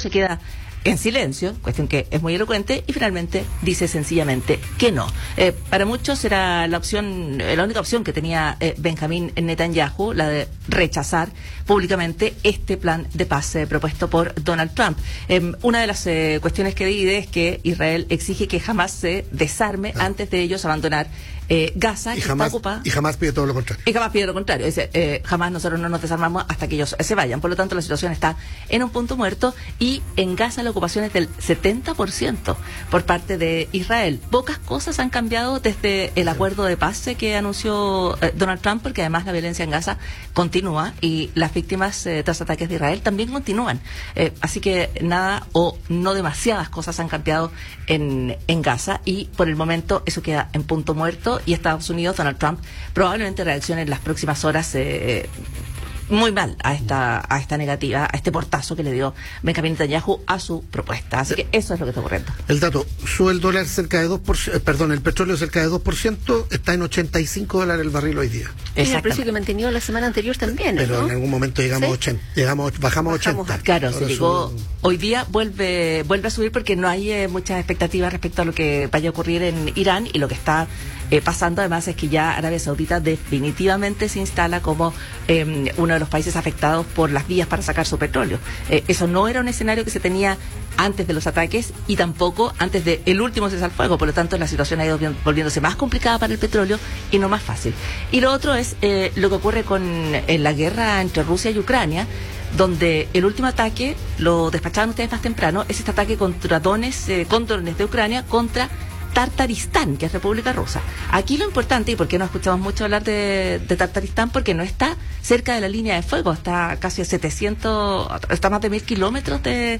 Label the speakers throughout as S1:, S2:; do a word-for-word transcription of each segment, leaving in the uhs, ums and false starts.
S1: se queda en silencio, cuestión que es muy elocuente, y finalmente dice sencillamente que no. Eh, para muchos era la opción, la única opción que tenía eh, Benjamín Netanyahu, la de rechazar públicamente este plan de paz eh, propuesto por Donald Trump. Eh, una de las eh, cuestiones que divide es que Israel exige que jamás se desarme ah. antes de ellos abandonar eh, Gaza,
S2: y
S1: que
S2: jamás,
S1: está ocupada.
S2: Y jamás pide todo lo contrario.
S1: Y jamás pide lo contrario. Dice, eh, jamás nosotros no nos desarmamos hasta que ellos se vayan. Por lo tanto, la situación está en un punto muerto, y en Gaza la ocupación es del setenta por ciento por parte de Israel. Pocas cosas han cambiado desde el acuerdo de paz que anunció eh, Donald Trump, porque además la violencia en Gaza continúa y las víctimas eh, tras ataques de Israel también continúan. Eh, así que nada o no demasiadas cosas han cambiado en, en Gaza, y por el momento eso queda en punto muerto, y Estados Unidos, Donald Trump, probablemente reaccione en las próximas horas eh, muy mal a esta a esta negativa, a este portazo que le dio Benjamín Netanyahu a su propuesta. Así que eso es lo que está ocurriendo.
S2: El dato, sube el dólar cerca de dos por ciento, perdón, el petróleo cerca de dos por ciento, está en ochenta y cinco dólares el barril hoy día.
S3: Es el precio que mantenió la semana anterior también,
S2: pero
S3: ¿no?
S2: en algún momento llegamos, ¿sí? a ochenta, llegamos bajamos a ochenta.
S1: Claro, se llegó, hoy día vuelve vuelve a subir porque no hay eh, muchas expectativas respecto a lo que vaya a ocurrir en Irán, y lo que está eh, pasando además es que ya Arabia Saudita definitivamente se instala como eh, uno de los países afectados por las vías para sacar su petróleo. Eh, eso no era un escenario que se tenía antes de los ataques y tampoco antes del último cese al fuego. Por lo tanto, la situación ha ido volviéndose más complicada para el petróleo y no más fácil. Y lo otro es eh, lo que ocurre con eh, la guerra entre Rusia y Ucrania, donde el último ataque, lo despachaban ustedes más temprano, es este ataque contra drones, eh, con drones de Ucrania contra Tartaristán, que es República Rusa. Aquí lo importante, y por qué no escuchamos mucho hablar de, de Tartaristán, porque no está cerca de la línea de fuego, está casi a setecientos, está a más de mil kilómetros de,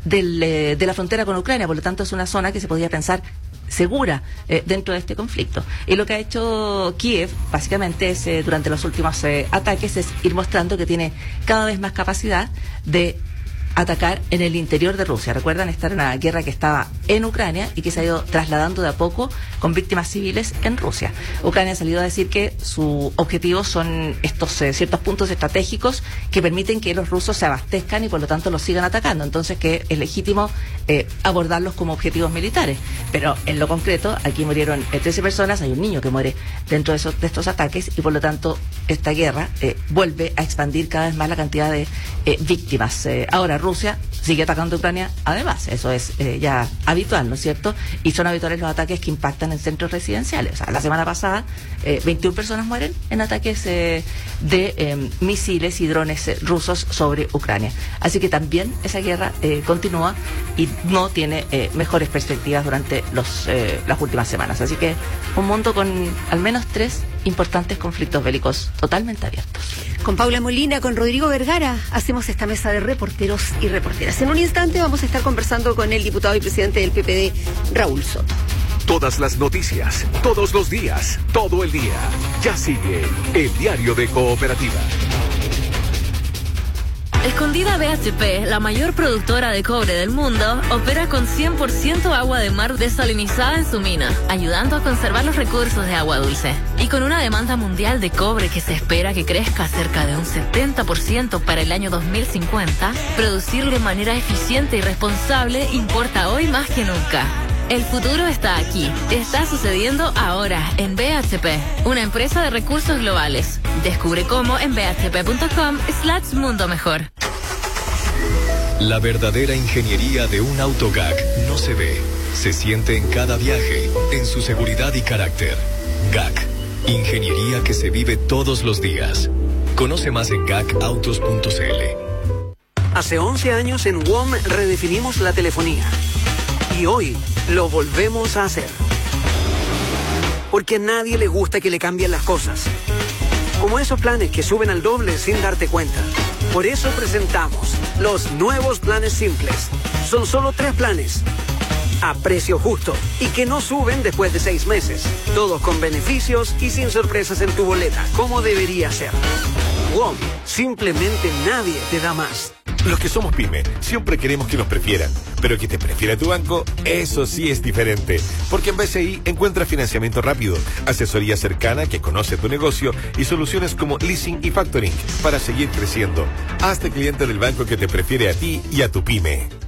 S1: de, de la frontera con Ucrania, por lo tanto es una zona que se podría pensar segura eh, dentro de este conflicto. Y lo que ha hecho Kiev, básicamente, es eh, durante los últimos eh, ataques, es ir mostrando que tiene cada vez más capacidad de atacar en el interior de Rusia. Recuerdan, esta era una guerra que estaba en Ucrania y que se ha ido trasladando de a poco con víctimas civiles en Rusia. Ucrania ha salido a decir que su objetivo son estos eh, ciertos puntos estratégicos que permiten que los rusos se abastezcan y por lo tanto los sigan atacando. Entonces que es legítimo eh, abordarlos como objetivos militares. Pero en lo concreto, aquí murieron eh, trece personas, hay un niño que muere dentro de, esos, de estos ataques, y por lo tanto esta guerra eh, vuelve a expandir cada vez más la cantidad de eh, víctimas. Eh, ahora Rusia sigue atacando a Ucrania, además, eso es eh, ya habitual, ¿no es cierto? Y son habituales los ataques que impactan en centros residenciales. O sea, la semana pasada eh, veintiuna personas mueren en ataques eh, de eh, misiles y drones eh, rusos sobre Ucrania. Así que también esa guerra eh, continúa y no tiene eh, mejores perspectivas durante los eh, las últimas semanas. Así que un mundo con al menos tres importantes conflictos bélicos totalmente abiertos.
S3: Con Paula Molina, con Rodrigo Vergara, hacemos esta mesa de reporteros y reporteras. En un instante vamos a estar conversando con el diputado y presidente del P P D, Raúl Soto.
S4: Todas las noticias, todos los días, todo el día. Ya sigue el Diario de Cooperativa.
S5: Escondida B H P, la mayor productora de cobre del mundo, opera con cien por ciento agua de mar desalinizada en su mina, ayudando a conservar los recursos de agua dulce. Y con una demanda mundial de cobre que se espera que crezca cerca de un setenta por ciento para el año dos mil cincuenta, producir de manera eficiente y responsable importa hoy más que nunca. El futuro está aquí. Está sucediendo ahora en B H P, una empresa de recursos globales. Descubre cómo en bhp.com slash mundo mejor.
S6: La verdadera ingeniería de un auto G A C no se ve, se siente en cada viaje, en su seguridad y carácter. G A C, ingeniería que se vive todos los días. Conoce más en gacautos punto c l.
S7: Hace once años en W O M redefinimos la telefonía. Y hoy lo volvemos a hacer. Porque a nadie le gusta que le cambien las cosas. Como esos planes que suben al doble sin darte cuenta. Por eso presentamos los nuevos planes simples. Son solo tres planes. A precio justo. Y que no suben después de seis meses. Todos con beneficios y sin sorpresas en tu boleta. Como debería ser. W O M. Simplemente nadie te da más.
S8: Los que somos pyme, siempre queremos que nos prefieran, pero que te prefiera tu banco, eso sí es diferente. Porque en B C I encuentras financiamiento rápido, asesoría cercana que conoce tu negocio y soluciones como leasing y factoring para seguir creciendo. Hazte cliente del banco que te prefiere a ti y a tu pyme.